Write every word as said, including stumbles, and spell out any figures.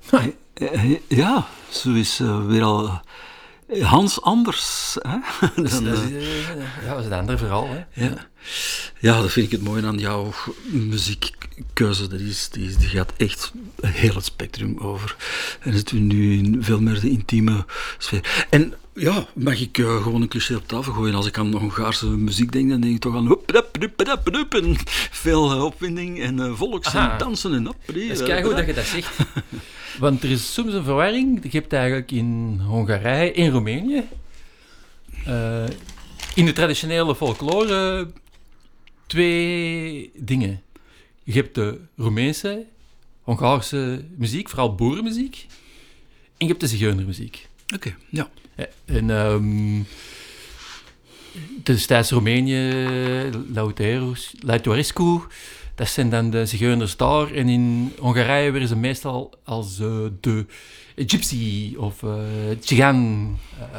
Ja, zo is uh, weer al Hans Anders. Hè? Dan, dat, is, uh, ja, dat is een ander verhaal. Hè? Ja. Ja, dat vind ik het mooie aan jouw muziekkeuze. Dat is, die, is, die gaat echt heel het spectrum over. En zitten we nu in veel meer de intieme sfeer. En ja, mag ik uh, gewoon een cliché op tafel gooien? Als ik aan Hongaarse muziek denk, dan denk ik toch aan hup, hup, hup, hup, hup, en veel uh, opwinding en uh, volks Aha. en dansen en op. Dat is kijk goed dat je dat zegt. Want er is soms een verwarring. Je hebt eigenlijk in Hongarije, in Roemenië, uh, in de traditionele folklore twee dingen. Je hebt de Roemeense, Hongaarse muziek, vooral boerenmuziek. En je hebt de zigeunermuziek. Oké, okay, ja. En um, destijds Roemenië, Lautorescu, dat zijn dan de zigeuners daar. En in Hongarije werden ze meestal als uh, de gypsy of uh, Tsigaan uh,